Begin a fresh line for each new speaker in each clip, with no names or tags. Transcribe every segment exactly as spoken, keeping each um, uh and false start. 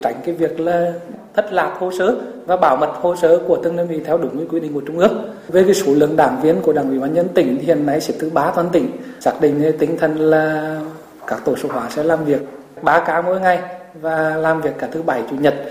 Tránh cái việc là thất lạc hồ sơ và bảo mật hồ sơ của từng đơn vị theo đúng quy định của Trung ương. Về cái số lượng đảng viên của Đảng ủy ban nhân dân tỉnh thì hiện nay xếp thứ ba toàn tỉnh, xác định tinh thần là các tổ số hóa sẽ làm việc ba ca mỗi ngày và làm việc cả thứ bảy chủ nhật.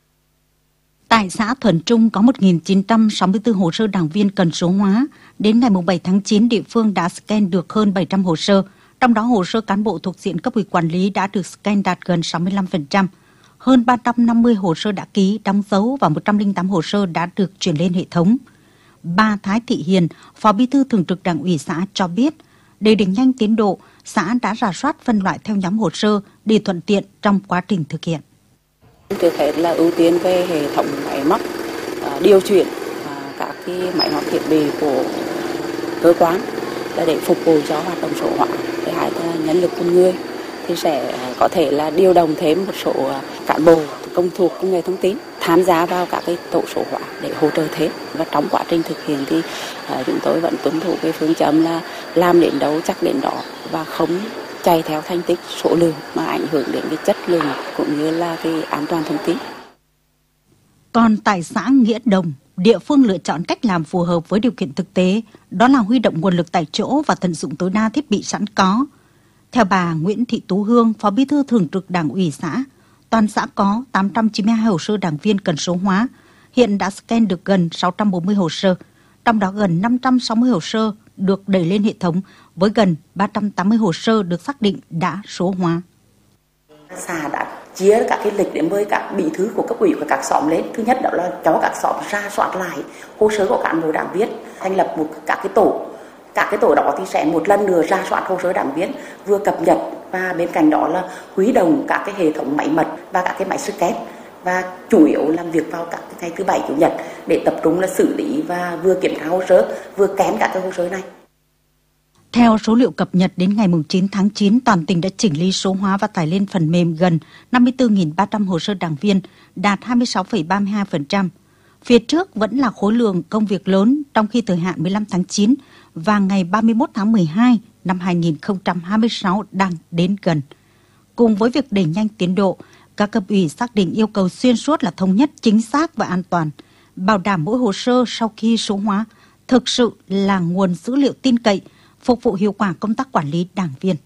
Tại xã Thuần Trung có một nghìn chín trăm sáu mươi tư hồ sơ đảng viên cần số hóa. Đến ngày bảy tháng chín, địa phương đã scan được hơn bảy trăm hồ sơ. Trong đó hồ sơ cán bộ thuộc diện cấp ủy quản lý đã được scan đạt gần sáu mươi lăm phần trăm. Hơn ba trăm năm mươi hồ sơ đã ký, đóng dấu và một trăm lẻ tám hồ sơ đã được chuyển lên hệ thống. Bà Thái Thị Hiền, Phó Bí thư Thường trực Đảng ủy xã cho biết, để đẩy nhanh tiến độ, xã đã rà soát phân loại theo nhóm hồ sơ để thuận tiện trong quá trình thực hiện.
Trước hết là ưu tiên về hệ thống máy móc, điều chuyển các cái máy móc thiết bị của cơ quan là để phục vụ cho hoạt động số hóa. Thứ hai là nhân lực con người thì sẽ có thể là điều động thêm một số cán bộ công thuộc công nghệ thông tin tham gia vào các cái tổ số hóa để hỗ trợ thêm. Và trong quá trình thực hiện thì chúng tôi vẫn tuân thủ cái phương châm là làm đến đâu chắc đến đó và không chạy theo thành tích số lượng mà ảnh hưởng đến cái chất lượng cũng như là cái an toàn thông tin.
Còn tại xã Nghĩa Đồng, địa phương lựa chọn cách làm phù hợp với điều kiện thực tế, đó là huy động nguồn lực tại chỗ và tận dụng tối đa thiết bị sẵn có. Theo bà Nguyễn Thị Tú Hương, Phó Bí thư Thường trực Đảng ủy xã, toàn xã có tám trăm chín mươi hai hồ sơ đảng viên cần số hóa, hiện đã scan được gần sáu trăm bốn mươi hồ sơ, trong đó gần năm trăm sáu mươi hồ sơ được đẩy lên hệ thống với gần ba trăm tám mươi hồ sơ được xác định đã số hóa.
Xã đã chia các cái lịch để mời các bí thư của cấp ủy và các xóm lên. Thứ nhất đó là cho các xóm ra soát lại hồ sơ của cán bộ đảng viên, thành lập một các cái tổ. Các cái tổ đó thì sẽ một lần nữa ra soát hồ sơ đảng viên, vừa cập nhật và bên cạnh đó là huy động các cái hệ thống máy mật và các cái máy scan và chủ yếu làm việc vào các cái ngày thứ bảy chủ nhật để tập trung là xử lý và vừa kiểm tra hồ sơ vừa kén các cái hồ sơ này.
Theo số liệu cập nhật đến ngày chín tháng chín, toàn tỉnh đã chỉnh lý số hóa và tải lên phần mềm gần năm mươi tư nghìn ba trăm hồ sơ đảng viên, đạt hai mươi sáu phẩy ba mươi hai phần trăm. Phía trước vẫn là khối lượng công việc lớn, trong khi thời hạn mười lăm tháng chín và ngày ba mươi mốt tháng mười hai năm hai nghìn không trăm hai mươi sáu đang đến gần. Cùng với việc đẩy nhanh tiến độ, các cấp ủy xác định yêu cầu xuyên suốt là thống nhất, chính xác và an toàn, bảo đảm mỗi hồ sơ sau khi số hóa thực sự là nguồn dữ liệu tin cậy, phục vụ hiệu quả công tác quản lý đảng viên.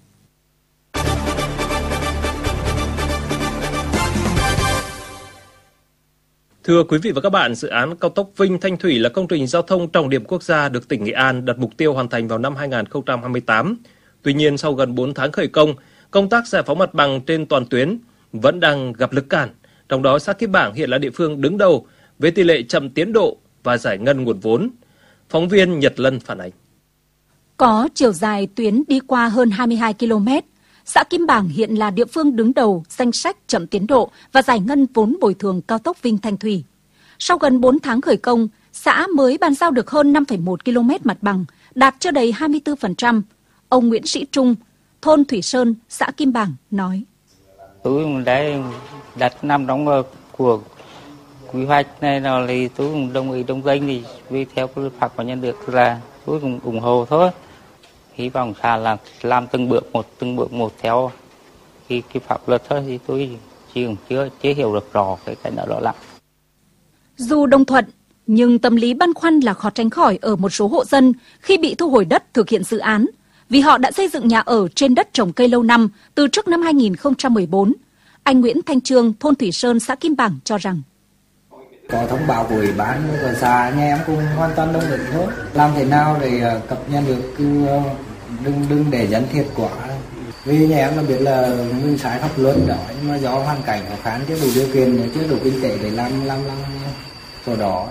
Thưa quý vị và các bạn, dự án cao tốc Vinh - Thanh Thủy là công trình giao thông trọng điểm quốc gia được tỉnh Nghệ An đặt mục tiêu hoàn thành vào năm hai nghìn không trăm hai mươi tám. Tuy nhiên, sau gần bốn tháng khởi công, công tác giải phóng mặt bằng trên toàn tuyến vẫn đang gặp lực cản. Trong đó, xã Kim Bảng hiện là địa phương đứng đầu với tỷ lệ chậm tiến độ và giải ngân nguồn vốn. Phóng viên Nhật Lân phản ánh.
Có chiều dài tuyến đi qua hơn hai mươi hai ki lô mét, xã Kim Bảng hiện là địa phương đứng đầu danh sách chậm tiến độ và giải ngân vốn bồi thường cao tốc Vinh - Thanh Thủy. Sau gần bốn tháng khởi công, xã mới bàn giao được hơn năm phẩy một ki lô mét mặt bằng, đạt chưa đầy hai mươi tư phần trăm. Ông Nguyễn Sĩ Trung, thôn Thủy Sơn, xã Kim Bảng nói:
Tôi đã đặt nằm trong của quy hoạch này nào thì tôi cũng đồng ý đồng danh thì vì theo cái luật pháp của nhân được là tôi cũng ủng hộ thôi. Hy vọng xã là làm từng bước một từng bước một theo cái, cái pháp luật thôi thì tôi chỉ chưa chưa hiểu được rõ cái cái đó lắm.
Dù đồng thuận, nhưng tâm lý băn khoăn là khó tránh khỏi ở một số hộ dân khi bị thu hồi đất thực hiện dự án, vì họ đã xây dựng nhà ở trên đất trồng cây lâu năm từ trước năm hai nghìn không trăm mười bốn. Anh Nguyễn Thanh Trương, thôn Thủy Sơn, xã Kim Bảng cho rằng:
Có thông báo của ủy ban và xã anh em cũng hoàn toàn đồng ý thôi. Làm thế nào để cập nhật được cứ đừng đừng để dân thiệt quá. Vì nhà em là biết là mình sai pháp luật đó, nhưng mà do hoàn cảnh khó khăn chưa đủ điều kiện, chưa đủ kinh tế để làm làm làm sổ đỏ.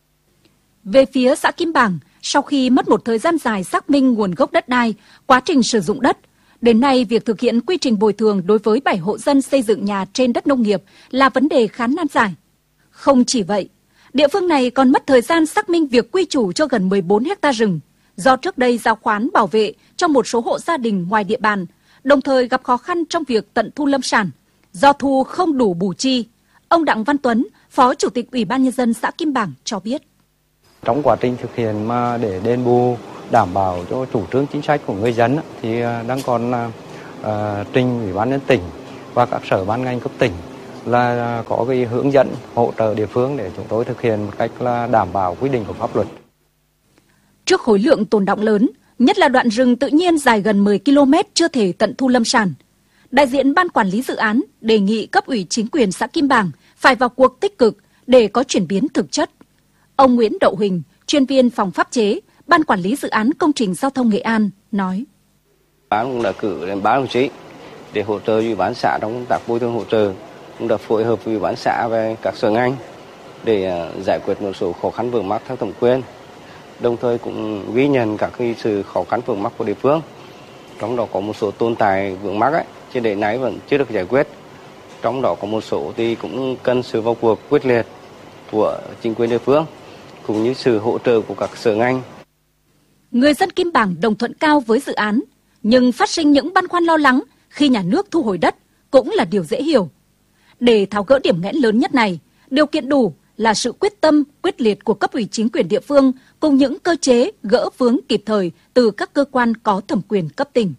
Về phía xã Kim Bảng, sau khi mất một thời gian dài xác minh nguồn gốc đất đai, quá trình sử dụng đất, đến nay việc thực hiện quy trình bồi thường đối với bảy hộ dân xây dựng nhà trên đất nông nghiệp là vấn đề khá nan giải. Không chỉ vậy, địa phương này còn mất thời gian xác minh việc quy chủ cho gần mười bốn héc ta rừng, do trước đây giao khoán bảo vệ cho một số hộ gia đình ngoài địa bàn, đồng thời gặp khó khăn trong việc tận thu lâm sản, do thu không đủ bù chi. Ông Đặng Văn Tuấn, Phó Chủ tịch Ủy ban Nhân dân xã Kim Bảng cho biết:
Trong quá trình thực hiện mà để đền bù đảm bảo cho chủ trương chính sách của người dân thì đang còn uh, trình Ủy ban nhân tỉnh và các sở ban ngành cấp tỉnh
là có cái hướng dẫn hỗ trợ địa phương để chúng tôi thực hiện một cách là đảm bảo quy định của pháp luật.
Trước khối lượng tồn đọng lớn, nhất là đoạn rừng tự nhiên dài gần mười ki lô mét chưa thể tận thu lâm sản, đại diện Ban Quản lý Dự án đề nghị cấp ủy chính quyền xã Kim Bảng phải vào cuộc tích cực để có chuyển biến thực chất. Ông Nguyễn Đậu Huỳnh, chuyên viên phòng pháp chế, Ban Quản lý Dự án Công trình Giao thông Nghệ An nói:
Ban cũng đã cử đến ba đồng chí để hỗ trợ ủy ban xã trong công tác bồi thường hỗ trợ, cũng đã phối hợp với ủy ban xã về các sở ngành để giải quyết một số khó khăn vướng mắc theo thẩm quyền. Đồng thời cũng ghi nhận các cái sự khó khăn vướng mắc của địa phương. Trong đó có một số tồn tại vướng mắc ấy, trên đến nay vẫn chưa được giải quyết. Trong đó có một số thì cũng cần sự vào cuộc quyết liệt của chính quyền địa phương cũng như sự hỗ trợ của các sở ngành.
Người dân Kim Bảng đồng thuận cao với dự án, nhưng phát sinh những băn khoăn lo lắng khi nhà nước thu hồi đất cũng là điều dễ hiểu. Để tháo gỡ điểm nghẽn lớn nhất này, điều kiện đủ là sự quyết tâm, quyết liệt của cấp ủy chính quyền địa phương cùng những cơ chế gỡ vướng kịp thời từ các cơ quan có thẩm quyền cấp tỉnh.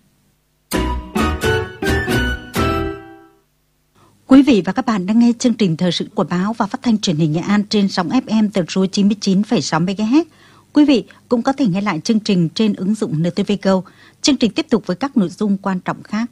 Quý vị và các bạn đang nghe chương trình thời sự của báo và phát thanh truyền hình Nghệ An trên sóng ép em tần số chín mươi chín phẩy sáu mê ga héc. Quý vị cũng có thể nghe lại chương trình trên ứng dụng en tê vê Go. Chương trình tiếp tục với các nội dung quan trọng khác.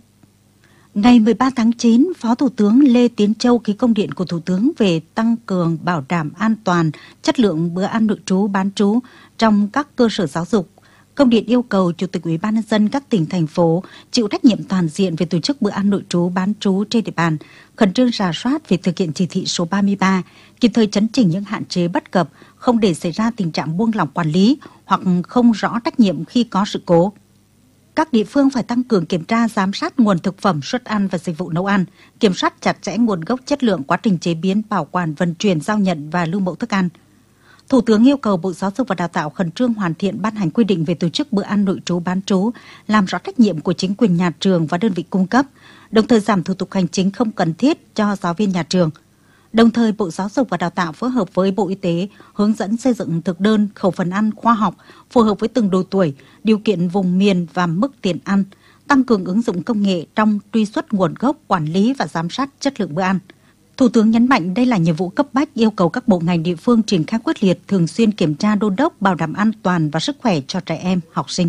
Ngày mười ba tháng chín, Phó Thủ tướng Lê Tiến Châu ký công điện của Thủ tướng về tăng cường bảo đảm an toàn, chất lượng bữa ăn nội trú bán trú trong các cơ sở giáo dục. Công điện yêu cầu Chủ tịch Ủy ban nhân dân các tỉnh, thành phố chịu trách nhiệm toàn diện về tổ chức bữa ăn nội trú bán trú trên địa bàn, khẩn trương rà soát việc thực hiện chỉ thị số ba mươi ba, kịp thời chấn chỉnh những hạn chế bất cập, không để xảy ra tình trạng buông lỏng quản lý hoặc không rõ trách nhiệm khi có sự cố. Các địa phương phải tăng cường kiểm tra, giám sát nguồn thực phẩm, suất ăn và dịch vụ nấu ăn, kiểm soát chặt chẽ nguồn gốc, chất lượng, quá trình chế biến, bảo quản, vận chuyển, giao nhận và lưu mẫu thức ăn. Thủ tướng yêu cầu Bộ Giáo dục và Đào tạo khẩn trương hoàn thiện ban hành quy định về tổ chức bữa ăn nội trú bán trú, làm rõ trách nhiệm của chính quyền nhà trường và đơn vị cung cấp, đồng thời giảm thủ tục hành chính không cần thiết cho giáo viên nhà trường. Đồng thời, Bộ Giáo dục và Đào tạo phối hợp với Bộ Y tế hướng dẫn xây dựng thực đơn khẩu phần ăn khoa học, phù hợp với từng độ tuổi, điều kiện vùng miền và mức tiền ăn, tăng cường ứng dụng công nghệ trong truy xuất nguồn gốc, quản lý và giám sát chất lượng bữa ăn. Thủ tướng nhấn mạnh đây là nhiệm vụ cấp bách, yêu cầu các bộ ngành địa phương triển khai quyết liệt, thường xuyên kiểm tra đôn đốc bảo đảm an toàn và sức khỏe cho trẻ em, học sinh.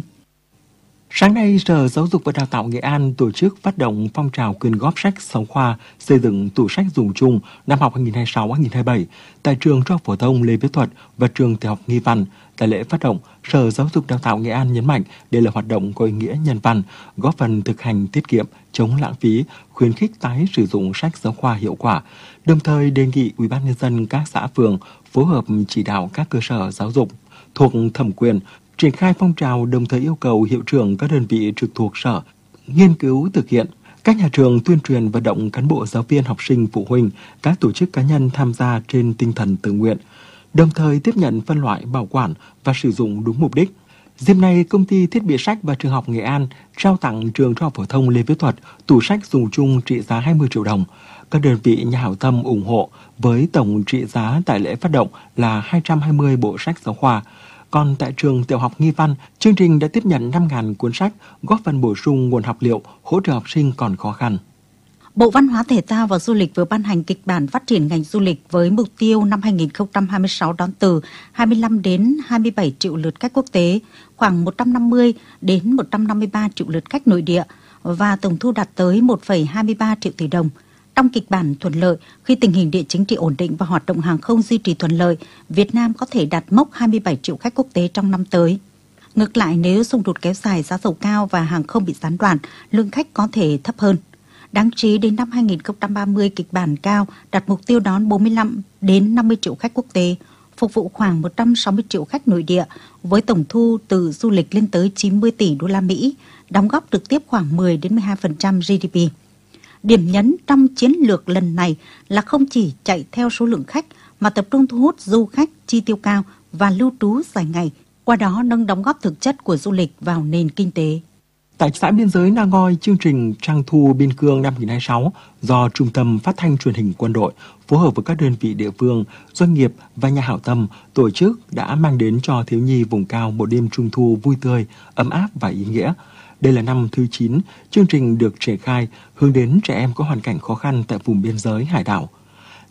Sáng nay, Sở Giáo dục và Đào tạo Nghệ An tổ chức phát động phong trào quyên góp sách giáo khoa xây dựng tủ sách dùng chung năm học hai nghìn không trăm hai mươi sáu hai nghìn không trăm hai mươi bảy tại trường Trung học phổ thông Lê Viết Thuật và trường Tiểu học Nghi Văn. Tại lễ phát động, Sở Giáo dục Đào tạo Nghệ An nhấn mạnh đây là hoạt động có ý nghĩa nhân văn, góp phần thực hành tiết kiệm, chống lãng phí, khuyến khích tái sử dụng sách giáo khoa hiệu quả. Đồng thời đề nghị Ủy ban nhân dân các xã phường phối hợp chỉ đạo các cơ sở giáo dục thuộc thẩm quyền triển khai phong trào, đồng thời yêu cầu hiệu trưởng các đơn vị trực thuộc sở nghiên cứu thực hiện. Các nhà trường tuyên truyền vận động cán bộ, giáo viên, học sinh, phụ huynh, các tổ chức cá nhân tham gia trên tinh thần tự nguyện, đồng thời tiếp nhận, phân loại, bảo quản và sử dụng đúng mục đích. Dịp này, Công ty Thiết bị sách và Trường học Nghệ An trao tặng trường Trung học phổ thông Lê Viết Thuật tủ sách dùng chung trị giá hai mươi triệu đồng. Các đơn vị nhà hảo tâm ủng hộ với tổng trị giá tại lễ phát động là hai trăm hai mươi bộ sách giáo khoa. Còn tại trường Tiểu học Nghi Văn, chương trình đã tiếp nhận năm nghìn cuốn sách, góp phần bổ sung nguồn học liệu, hỗ trợ học sinh còn khó khăn.
Bộ Văn hóa, Thể thao và Du lịch vừa ban hành kịch bản phát triển ngành du lịch với mục tiêu năm hai nghìn không trăm hai mươi sáu đón từ hai mươi lăm đến hai mươi bảy triệu lượt khách quốc tế, khoảng một trăm năm mươi đến một trăm năm mươi ba triệu lượt khách nội địa và tổng thu đạt tới một phẩy hai mươi ba triệu tỷ đồng. Trong kịch bản thuận lợi, khi tình hình địa chính trị ổn định và hoạt động hàng không duy trì thuận lợi, Việt Nam có thể đạt mốc hai mươi bảy triệu khách quốc tế trong năm tới. Ngược lại, nếu xung đột kéo dài, giá dầu cao và hàng không bị gián đoạn, lượng khách có thể thấp hơn. Đáng chú ý, đến năm hai nghìn không trăm ba mươi, kịch bản cao đặt mục tiêu đón bốn mươi lăm đến năm mươi triệu khách quốc tế, phục vụ khoảng một trăm sáu mươi triệu khách nội địa, với tổng thu từ du lịch lên tới chín mươi tỷ đô la Mỹ, đóng góp trực tiếp khoảng mười đến mười hai phần trăm giê đê pê. Điểm nhấn trong chiến lược lần này là không chỉ chạy theo số lượng khách mà tập trung thu hút du khách chi tiêu cao và lưu trú dài ngày, qua đó nâng đóng góp thực chất của du lịch vào nền kinh tế.
Tại xã biên giới Na Ngoi, chương trình Trang thu Biên cương năm hai nghìn không trăm hai mươi sáu do Trung tâm Phát thanh Truyền hình Quân đội phối hợp với các đơn vị địa phương, doanh nghiệp và nhà hảo tâm tổ chức đã mang đến cho thiếu nhi vùng cao một đêm Trung thu vui tươi, ấm áp và ý nghĩa. Đây là năm thứ chín chương trình được triển khai hướng đến trẻ em có hoàn cảnh khó khăn tại vùng biên giới hải đảo.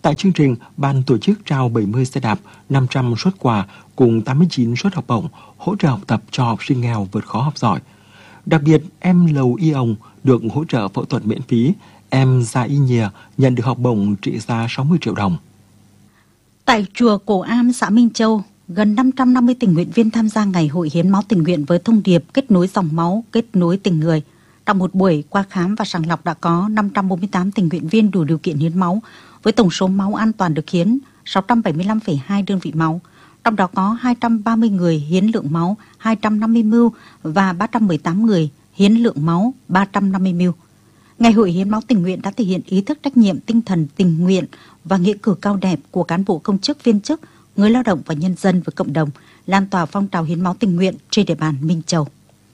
Tại chương trình, ban tổ chức trao bảy mươi xe đạp, năm trăm suất quà cùng tám mươi chín suất học bổng hỗ trợ học tập cho học sinh nghèo vượt khó học giỏi. Đặc biệt, em Lầu Y Ông được hỗ trợ phẫu thuật miễn phí, em Gia Y Nhìa nhận được học bổng trị giá sáu mươi triệu đồng.
Tại chùa Cổ Am, xã Minh Châu, gần năm trăm năm mươi tình nguyện viên tham gia ngày hội hiến máu tình nguyện với thông điệp kết nối dòng máu, kết nối tình người. Trong một buổi qua khám và sàng lọc đã có năm trăm bốn mươi tám tình nguyện viên đủ điều kiện hiến máu, với tổng số máu an toàn được hiến sáu trăm bảy mươi lăm phẩy hai đơn vị máu. Trong đó có hai trăm ba mươi người hiến lượng máu hai trăm năm mươi mi li lít và ba trăm mười tám người hiến lượng máu ba trăm năm mươi mi li lít. Ngày hội hiến máu tình nguyện đã thể hiện ý thức trách nhiệm, tinh thần tình nguyện và nghĩa cử cao đẹp của cán bộ công chức viên chức, người lao động và nhân dân với cộng đồng, lan tỏa phong trào hiến máu tình nguyện trên địa bàn Minh Châu.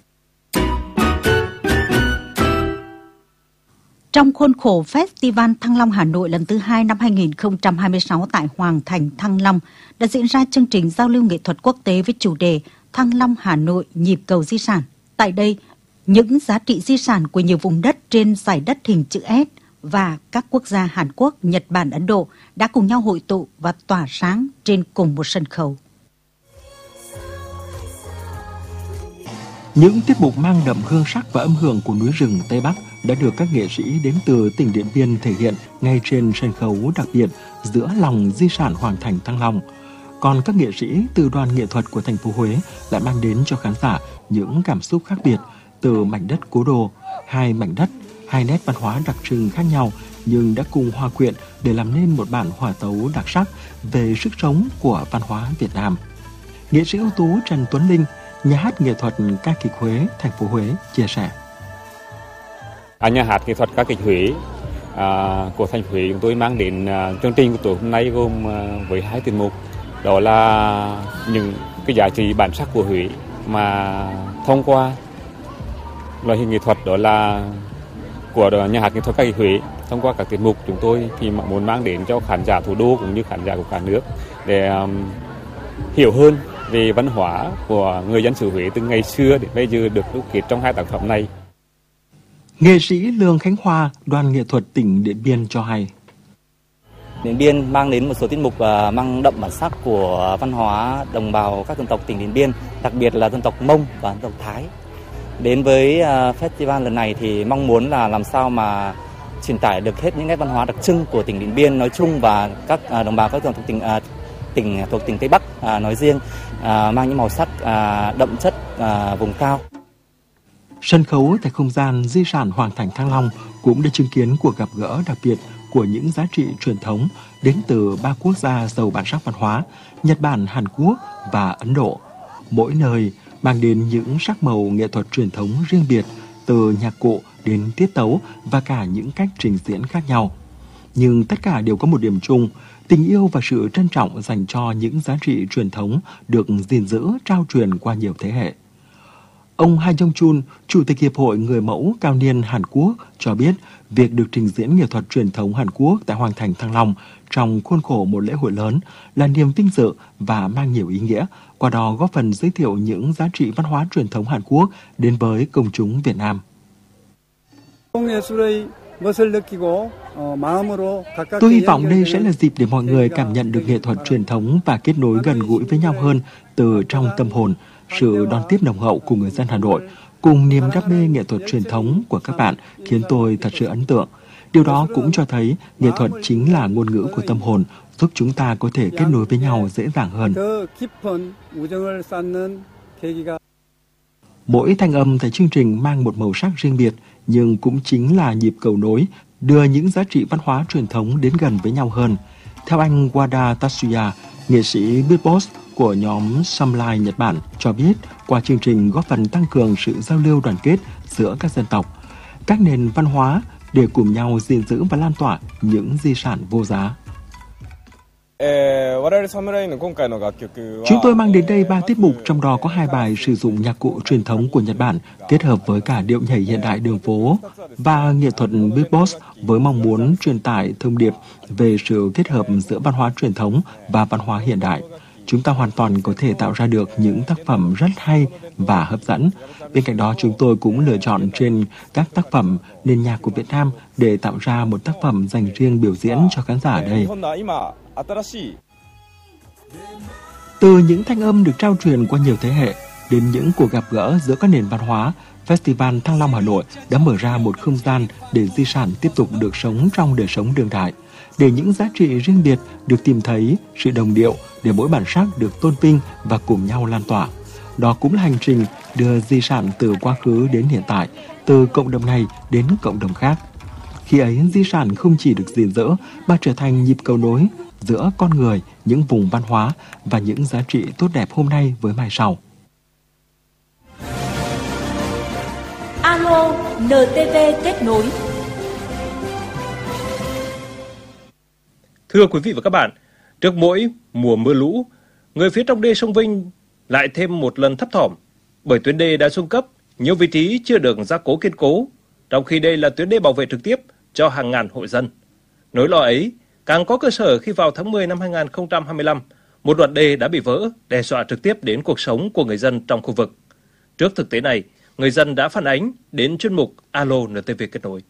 Trong khuôn khổ Festival Thăng Long Hà Nội lần thứ hai năm hai nghìn không trăm hai mươi sáu tại Hoàng Thành Thăng Long đã diễn ra chương trình giao lưu nghệ thuật quốc tế với chủ đề Thăng Long Hà Nội nhịp cầu di sản. Tại đây, những giá trị di sản của nhiều vùng đất trên dải đất hình chữ S và các quốc gia Hàn Quốc, Nhật Bản, Ấn Độ đã cùng nhau hội tụ và tỏa sáng trên cùng một sân khấu.
Những tiết mục mang đậm hương sắc và âm hưởng của núi rừng Tây Bắc đã được các nghệ sĩ đến từ tỉnh Điện Biên thể hiện ngay trên sân khấu đặc biệt giữa lòng di sản Hoàng Thành Thăng Long. Còn các nghệ sĩ từ đoàn nghệ thuật của thành phố Huế lại mang đến cho khán giả những cảm xúc khác biệt từ mảnh đất cố đô, hai mảnh đất, hai nét văn hóa đặc trưng khác nhau nhưng đã cùng hòa quyện để làm nên một bản hòa tấu đặc sắc về sức sống của văn hóa Việt Nam. Nghệ sĩ ưu tú Trần Tuấn Linh, nhà hát nghệ thuật ca kịch Huế, thành phố Huế chia sẻ.
À, nhà hát nghệ thuật ca kịch Huế à, của thành phố Huế chúng tôi mang đến à, chương trình của tối hôm nay gồm à, với hai tiết mục, đó là những cái giá trị bản sắc của Huế mà thông qua loại hình nghệ thuật đó là của nhà hát nghệ thuật ca kịch Huế. Thông qua các tiết mục chúng tôi thì muốn mang đến cho khán giả thủ đô cũng như khán giả của cả nước để um, hiểu hơn về văn hóa của người dân xứ Huế từ ngày xưa đến bây giờ được đúc kết trong hai tác phẩm này.
Nghệ sĩ Lương Khánh Hoa, đoàn nghệ thuật tỉnh Điện Biên cho hay.
Điện Biên mang đến một số tiết mục mang đậm bản sắc của văn hóa đồng bào các dân tộc tỉnh Điện Biên, đặc biệt là dân tộc Mông và dân tộc Thái. Đến với festival lần này thì mong muốn là làm sao mà truyền tải được hết những nét văn hóa đặc trưng của tỉnh Điện Biên nói chung và các đồng bào các dân tộc tỉnh tỉnh thuộc tỉnh Tây Bắc nói riêng, mang những màu sắc đậm chất vùng cao.
Sân khấu tại không gian di sản Hoàng Thành Thăng Long cũng đã chứng kiến cuộc gặp gỡ đặc biệt của những giá trị truyền thống đến từ ba quốc gia giàu bản sắc văn hóa, Nhật Bản, Hàn Quốc và Ấn Độ. Mỗi nơi mang đến những sắc màu nghệ thuật truyền thống riêng biệt, từ nhạc cụ đến tiết tấu và cả những cách trình diễn khác nhau. Nhưng tất cả đều có một điểm chung, tình yêu và sự trân trọng dành cho những giá trị truyền thống được gìn giữ, trao truyền qua nhiều thế hệ. Ông Ha Jong Chun, Chủ tịch Hiệp hội Người mẫu cao niên Hàn Quốc cho biết việc được trình diễn nghệ thuật truyền thống Hàn Quốc tại Hoàng Thành Thăng Long trong khuôn khổ một lễ hội lớn là niềm vinh dự và mang nhiều ý nghĩa, qua đó góp phần giới thiệu những giá trị văn hóa truyền thống Hàn Quốc đến với công chúng Việt Nam. Tôi hy vọng đây sẽ là dịp để mọi người cảm nhận được nghệ thuật truyền thống và kết nối gần gũi với nhau hơn từ trong tâm hồn, sự đón tiếp nồng hậu của người dân Hà Nội, cùng niềm đam mê nghệ thuật truyền thống của các bạn khiến tôi thật sự ấn tượng. Điều đó cũng cho thấy nghệ thuật chính là ngôn ngữ của tâm hồn, giúp chúng ta có thể kết nối với nhau dễ dàng hơn. Mỗi thanh âm tại chương trình mang một màu sắc riêng biệt, nhưng cũng chính là nhịp cầu nối, đưa những giá trị văn hóa truyền thống đến gần với nhau hơn. Theo anh Wada Tatsuya, nghệ sĩ beatbox của nhóm Samlai Nhật Bản cho biết, qua chương trình góp phần tăng cường sự giao lưu đoàn kết giữa các dân tộc, các nền văn hóa để cùng nhau gìn giữ và lan tỏa những di sản vô giá. Chúng tôi mang đến đây ba tiết mục, trong đó có hai bài sử dụng nhạc cụ truyền thống của Nhật Bản kết hợp với cả điệu nhảy hiện đại đường phố và nghệ thuật beatbox với mong muốn truyền tải thông điệp về sự kết hợp giữa văn hóa truyền thống và văn hóa hiện đại. chúng ta hoàn toàn có thể tạo ra được những tác phẩm rất hay và hấp dẫn. Bên cạnh đó, chúng tôi cũng lựa chọn trên các tác phẩm nền nhạc của Việt Nam để tạo ra một tác phẩm dành riêng biểu diễn cho khán giả ở đây. Từ những thanh âm được trao truyền qua nhiều thế hệ đến những cuộc gặp gỡ giữa các nền văn hóa, Festival Thăng Long Hà Nội đã mở ra một không gian để di sản tiếp tục được sống trong đời sống đương đại, để những giá trị riêng biệt được tìm thấy, sự đồng điệu, để mỗi bản sắc được tôn vinh và cùng nhau lan tỏa. Đó cũng là hành trình đưa di sản từ quá khứ đến hiện tại, từ cộng đồng này đến cộng đồng khác. Khi ấy, di sản không chỉ được gìn giữ mà trở thành nhịp cầu nối giữa con người, những vùng văn hóa và những giá trị tốt đẹp hôm nay với mai sau.
Alo en tê vê kết nối.
Thưa quý vị và các bạn, trước mỗi mùa mưa lũ, người phía trong đê sông Vinh lại thêm một lần thấp thỏm bởi tuyến đê đã xuống cấp, nhiều vị trí chưa được gia cố kiên cố, trong khi đây là tuyến đê bảo vệ trực tiếp cho hàng ngàn hộ dân. Nỗi lo ấy càng có cơ sở khi vào tháng mười năm hai nghìn không trăm hai mươi lăm, một đoạn đê đã bị vỡ, đe dọa trực tiếp đến cuộc sống của người dân trong khu vực. Trước thực tế này, người dân đã phản ánh đến chuyên mục Alo en tê vê kết nối.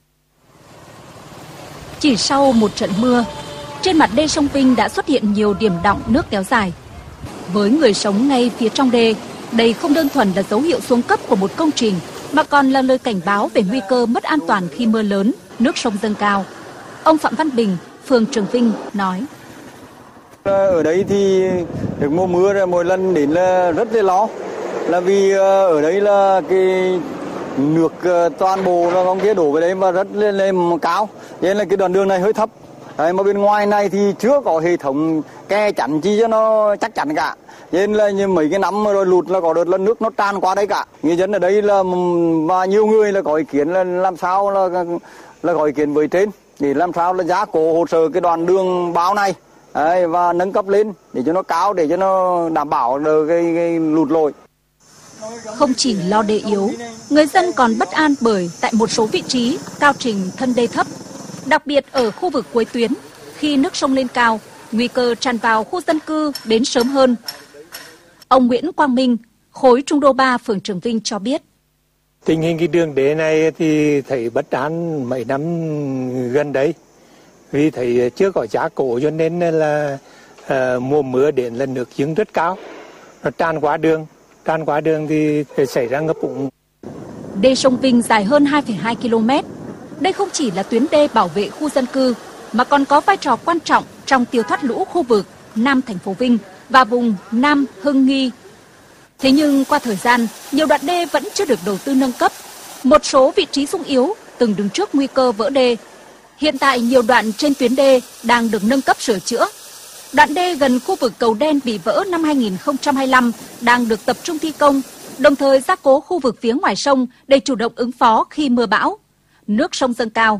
Chỉ sau một trận mưa, trên mặt đê sông Vinh đã xuất hiện nhiều điểm đọng nước kéo dài. Với người sống ngay phía trong đê, đây không đơn thuần là dấu hiệu xuống cấp của một công trình, mà còn là lời cảnh báo về nguy cơ mất an toàn khi mưa lớn, nước sông dâng cao. Ông Phạm Văn Bình, phường Trường Vinh nói:
Ở đây thì được mùa mưa rồi, mỗi lần đến là rất là lo, là vì ở đây là cái nước toàn bộ là con kia đổ về đấy mà rất lên, lên cao, nên là cái đoạn đường này hơi thấp. Đấy, mà bên ngoài này thì chưa có hệ thống kè chắn chi cho nó chắc chắn cả, nên là như mấy cái năm rồi lụt là có đợt là nước nó tràn qua đây cả. Người dân ở đây là và nhiều người là có ý kiến là làm sao là là có ý kiến với trên để làm sao là giá cố hỗ trợ cái đoạn đường bao này. Đấy, và nâng cấp lên để cho nó cao, để cho nó đảm bảo được cái, cái lụt lội.
Không chỉ lo đê yếu, người dân còn bất an bởi tại một số vị trí cao trình thân đê thấp, đặc biệt ở khu vực cuối tuyến, khi nước sông lên cao, nguy cơ tràn vào khu dân cư đến sớm hơn. Ông Nguyễn Quang Minh, khối Trung Đô ba, phường Trường Vinh cho biết:
Tình hình cái đường đê này thì thấy bất an mấy năm gần đấy, vì thấy chưa có giá cổ cho nên là uh, mùa mưa đến là nước dâng rất cao, nó tràn qua đường, tràn qua đường thì xảy ra ngập úng.
Đê sông Vinh dài hơn hai phẩy hai ki lô mét. Đây không chỉ là tuyến đê bảo vệ khu dân cư, mà còn có vai trò quan trọng trong tiêu thoát lũ khu vực Nam thành phố Vinh và vùng Nam Hưng Nghi. Thế nhưng qua thời gian, nhiều đoạn đê vẫn chưa được đầu tư nâng cấp. Một số vị trí sung yếu từng đứng trước nguy cơ vỡ đê. Hiện tại nhiều đoạn trên tuyến đê đang được nâng cấp sửa chữa. Đoạn đê gần khu vực cầu đen bị vỡ năm hai nghìn không trăm hai mươi lăm đang được tập trung thi công, đồng thời gia cố khu vực phía ngoài sông để chủ động ứng phó khi mưa bão, nước sông dâng cao.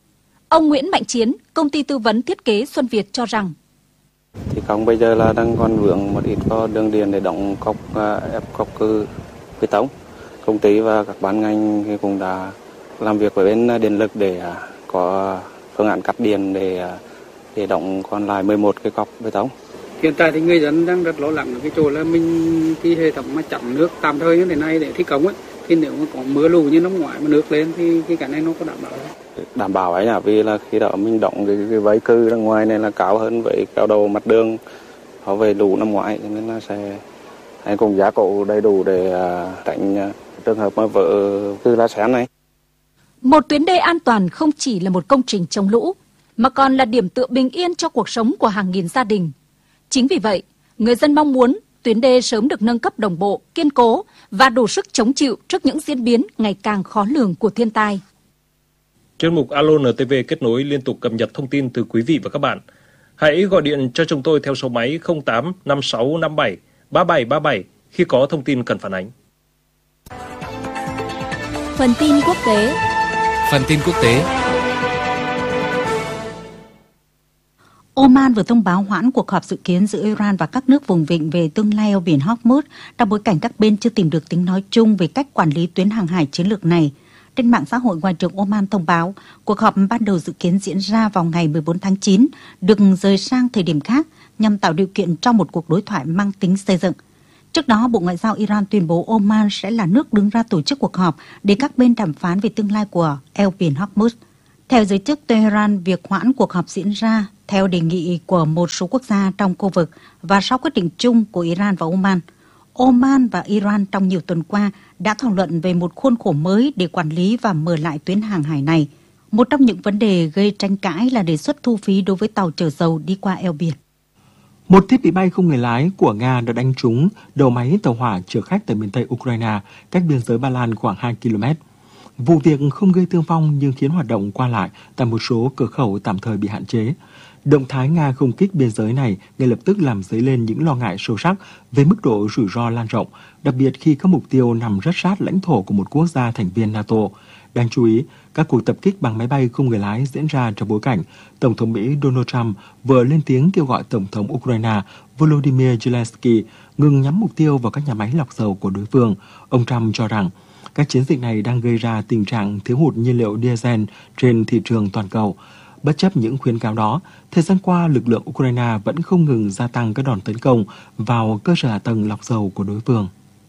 Ông Nguyễn Mạnh Chiến, công ty tư vấn thiết kế Xuân Việt cho rằng:
Thì công bây giờ là đang còn vướng một ít có đường điện để đóng cọc ép cọc cư bê tông. Công ty và các ban ngành cũng đã làm việc với bên điện lực để có phương án cắt điện để để đóng còn lại mười một cái cọc bê tông.
Hiện tại thì người dân đang rất lo lắng ở cái chỗ là mình cái hệ thống mà chặn nước tạm thời như thế này để thi công ấy, thì nếu mà có mưa lũ như năm ngoái mà nước lên thì cái cái này nó có đảm bảo không?
Đảm bảo ấy là vì là khi đó mình đóng cái, cái vây cư ra ngoài này là cao hơn với cao đầu mặt đường họ về lũ năm ngoái, nên là sẽ anh cùng giá cổ đầy đủ để tránh uh, trường hợp mà vỡ cư lá xén này.
Một tuyến đê an toàn không chỉ là một công trình chống lũ, mà còn là điểm tựa bình yên cho cuộc sống của hàng nghìn gia đình. Chính vì vậy, người dân mong muốn tuyến đê sớm được nâng cấp đồng bộ, kiên cố và đủ sức chống chịu trước những diễn biến ngày càng khó lường của thiên tai.
Chuyên mục Alo en tê vê kết nối liên tục cập nhật thông tin từ quý vị và các bạn. Hãy gọi điện cho chúng tôi theo số máy không tám năm sáu năm bảy ba bảy ba bảy khi có thông tin cần phản ánh.
Phần tin quốc tế.
Phần tin quốc tế.
Oman vừa thông báo hoãn cuộc họp dự kiến giữa Iran và các nước vùng vịnh về tương lai eo biển Hormuz trong bối cảnh các bên chưa tìm được tiếng nói chung về cách quản lý tuyến hàng hải chiến lược này. Trên mạng xã hội, Ngoại trưởng Oman thông báo cuộc họp ban đầu dự kiến diễn ra vào ngày mười bốn tháng chín được rời sang thời điểm khác nhằm tạo điều kiện cho một cuộc đối thoại mang tính xây dựng. Trước đó, Bộ Ngoại giao Iran tuyên bố Oman sẽ là nước đứng ra tổ chức cuộc họp để các bên đàm phán về tương lai của eo biển Hormuz. Theo giới chức Tehran, việc hoãn cuộc họp diễn ra theo đề nghị của một số quốc gia trong khu vực và sau quyết định chung của Iran và Oman. Oman và Iran trong nhiều tuần qua đã thảo luận về một khuôn khổ mới để quản lý và mở lại tuyến hàng hải này. Một trong những vấn đề gây tranh cãi là đề xuất thu phí đối với tàu chở dầu đi qua eo biển.
Một thiết bị bay không người lái của Nga đã đánh trúng đầu máy tàu hỏa chở khách tại miền Tây Ukraine, cách biên giới Ba Lan khoảng hai ki lô mét. Vụ việc không gây thương vong nhưng khiến hoạt động qua lại tại một số cửa khẩu tạm thời bị hạn chế. Động thái Nga không kích biên giới này ngay lập tức làm dấy lên những lo ngại sâu sắc về mức độ rủi ro lan rộng, đặc biệt khi các mục tiêu nằm rất sát lãnh thổ của một quốc gia thành viên NATO. Đáng chú ý, các cuộc tập kích bằng máy bay không người lái diễn ra trong bối cảnh Tổng thống Mỹ Donald Trump vừa lên tiếng kêu gọi Tổng thống Ukraine Volodymyr Zelensky ngừng nhắm mục tiêu vào các nhà máy lọc dầu của đối phương. Ông Trump cho rằng các chiến dịch này đang gây ra tình trạng thiếu hụt nhiên liệu diesel trên thị trường toàn cầu. Bất chấp những khuyến cáo đó, thời gian qua lực lượng Ukraine vẫn không ngừng gia tăng các đòn tấn công vào cơ sở hạ tầng lọc dầu của đối phương.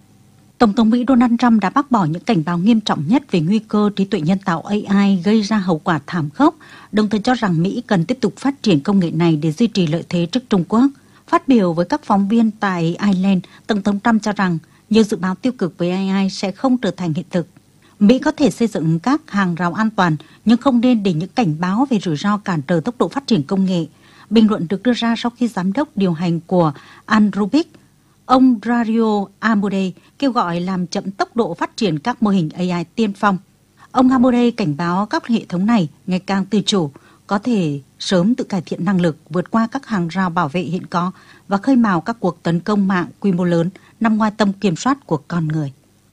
Tổng thống Mỹ Donald Trump đã bác bỏ những cảnh báo nghiêm trọng nhất về nguy cơ trí tuệ nhân tạo A I gây ra hậu quả thảm khốc, đồng thời cho rằng Mỹ cần tiếp tục phát triển công nghệ này để duy trì lợi thế trước Trung Quốc. Phát biểu với các phóng viên tại Ireland, Tổng thống Trump cho rằng nhiều dự báo tiêu cực về A I sẽ không trở thành hiện thực. Mỹ có thể xây dựng các hàng rào an toàn, nhưng không nên để những cảnh báo về rủi ro cản trở tốc độ phát triển công nghệ. Bình luận được đưa ra sau khi giám đốc điều hành của Anthropic, ông Dario Amodei, kêu gọi làm chậm tốc độ phát triển các mô hình A I tiên phong. Ông Amodei cảnh báo các hệ thống này ngày càng tự chủ, có thể sớm tự cải thiện năng lực, vượt qua các hàng rào bảo vệ hiện có và khơi mào các cuộc tấn công mạng quy mô lớn nằm ngoài tầm kiểm soát của con người.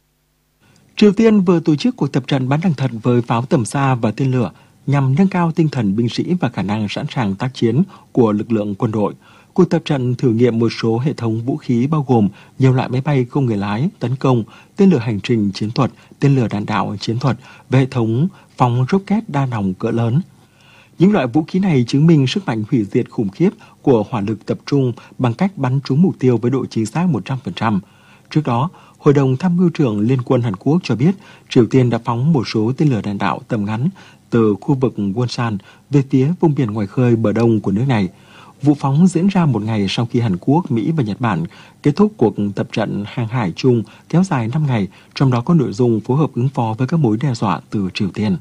Triều Tiên vừa tổ chức cuộc tập trận bắn đạn thật với pháo tầm xa và tên lửa nhằm nâng cao tinh thần binh sĩ và khả năng sẵn sàng tác chiến của lực lượng quân đội. Cuộc tập trận thử nghiệm một số hệ thống vũ khí bao gồm nhiều loại máy bay không người lái, tấn công, tên lửa hành trình chiến thuật, tên lửa đạn đạo chiến thuật và hệ thống phóng rocket đa nòng cỡ lớn. Những loại vũ khí này chứng minh sức mạnh hủy diệt khủng khiếp của hỏa lực tập trung bằng cách bắn trúng mục tiêu với độ chính xác một trăm phần trăm. Trước đó, Hội đồng Tham mưu trưởng Liên quân Hàn Quốc cho biết Triều Tiên đã phóng một số tên lửa đạn đạo tầm ngắn từ khu vực Wonsan về phía vùng biển ngoài khơi bờ đông của nước này. Vụ phóng diễn ra một ngày sau khi Hàn Quốc, Mỹ và Nhật Bản kết thúc cuộc tập trận hàng hải chung kéo dài năm ngày, trong đó có nội dung phối hợp ứng phó với các mối đe dọa từ Triều Tiên.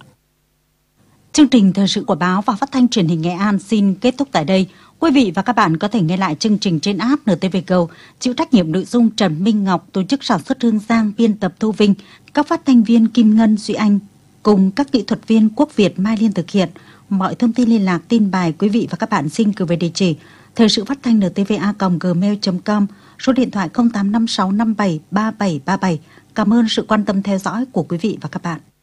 Chương trình thời sự của báo và phát thanh truyền hình Nghệ An xin kết thúc tại đây. Quý vị và các bạn có thể nghe lại chương trình trên app en tê vê Go, chịu trách nhiệm nội dung Trần Minh Ngọc, tổ chức sản xuất Hương Giang, biên tập Thu Vinh, các phát thanh viên Kim Ngân, Duy Anh cùng các kỹ thuật viên Quốc Việt, Mai Liên thực hiện. Mọi thông tin liên lạc, tin bài quý vị và các bạn xin gửi về địa chỉ thời sự phát thanh en tê vê a còng gmail chấm com, số điện thoại không tám năm sáu năm bảy ba bảy ba bảy. Cảm ơn sự quan tâm theo dõi của quý vị và các bạn.